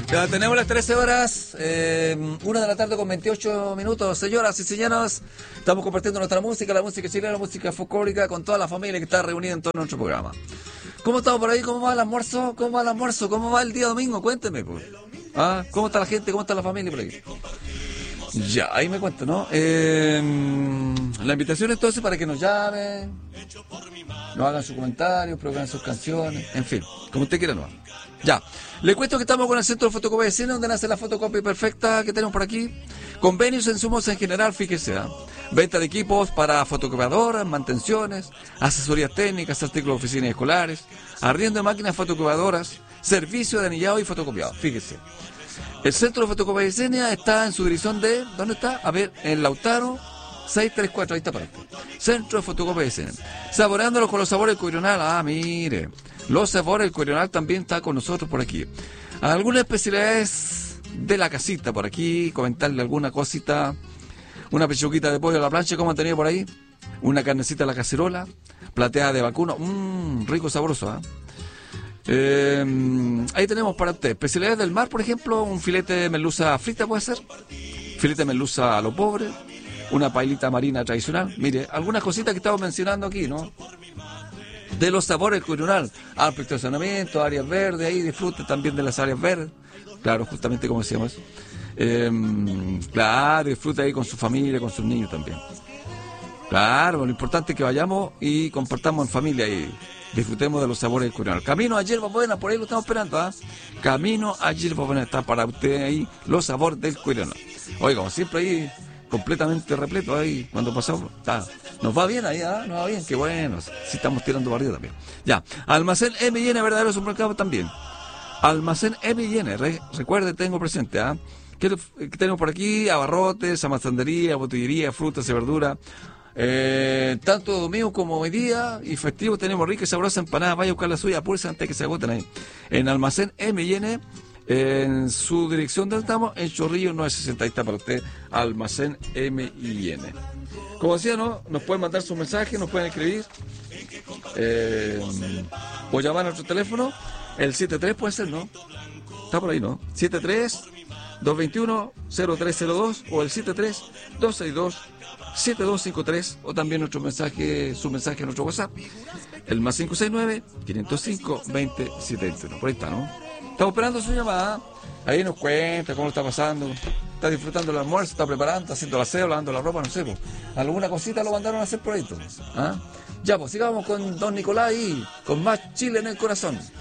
Ya tenemos las 13 horas, 1 de la tarde con 28 minutos. Señoras y señores, estamos compartiendo nuestra música, la música chilena, la música folclórica, con toda la familia que está reunida en todo nuestro programa. ¿Cómo estamos por ahí? ¿Cómo va el almuerzo? ¿Cómo va el almuerzo? ¿Cómo va el día domingo? Cuénteme, pues. ¿Ah? ¿Cómo está la gente? ¿Cómo está la familia por ahí? Ya, ahí me cuento, ¿no? La invitación entonces para que nos llamen, nos hagan sus comentarios, programen sus canciones, en fin, como usted quiera, no. Ya, le cuento que estamos con el Centro de Fotocopia de Cine, donde nace la fotocopia perfecta que tenemos por aquí. Convenios en insumos en general, fíjese, ¿eh? Venta de equipos para fotocopiadoras, mantenciones, asesorías técnicas, artículos de oficinas escolares, arriendo de máquinas fotocopiadoras, servicio de anillado y fotocopiado, fíjese. El Centro de Fotocopia de Cine está en su dirección de... ¿Dónde está? A ver, en Lautaro 634, ahí está para usted. Centro de Fotocopia de Cine. Saboreándolo con los sabores del Cuirional. Ah, mire. Los sabores del Cuirional también está con nosotros por aquí. Algunas especialidades de la casita por aquí. Comentarle alguna cosita. Una pechuguita de pollo a la plancha, como han tenido por ahí. Una carnecita a la cacerola. Plateada de vacuno. Rico, sabroso, ¿ah? Ahí tenemos para usted especialidades del mar, por ejemplo, un filete de merluza frita puede ser, filete de merluza a lo pobre, una pailita marina tradicional. Mire, algunas cositas que estamos mencionando aquí, ¿no? De los sabores culturales, amplio estacionamiento, áreas verdes, ahí disfrute también de las áreas verdes, claro, justamente como decíamos eso. Claro, disfrute ahí con su familia, con sus niños también. Claro, lo importante es que vayamos y compartamos en familia y disfrutemos de los sabores del Cuirional. Camino a Hierbas Buenas, por ahí lo estamos esperando, ¿ah? Camino a Hierbas Buenas, está para usted ahí los sabores del Cuirional. Oiga, como siempre ahí, completamente repleto ahí, cuando pasamos, nos va bien ahí, ¿ah? Nos va bien, qué bueno, sí estamos tirando barrio también. Ya, Almacén M&N, verdadero supermercado también. Almacén M&N, recuerde, tengo presente, ¿ah? ¿Qué tenemos por aquí? Abarrotes, amasandería, botillería, frutas y verduras. Tanto domingo como hoy día y festivo tenemos rica y sabrosa empanada. Vaya a buscar la suya, apúrese antes que se agoten ahí. En Almacén M&N, en su dirección donde estamos, en Chorrillo 960, ahí está para usted, Almacén M&N. Como decía, ¿no? Nos pueden mandar sus mensajes, nos pueden escribir, o llamar a nuestro teléfono, el 73 puede ser, ¿no? Está por ahí, ¿no? 73-221-0302 o el 73-262-7253, o también nuestro mensaje, su mensaje a nuestro WhatsApp, el más 569-505-2071. Por ahí está, ¿no? Estamos esperando su llamada. Ahí nos cuenta cómo está pasando. Está disfrutando el almuerzo, está preparando, está haciendo el aseo, lavando la ropa, no sé, pues. Alguna cosita lo mandaron a hacer por ahí, ¿ah? Ya, pues sigamos con don Nicolás y con más Chile en el corazón.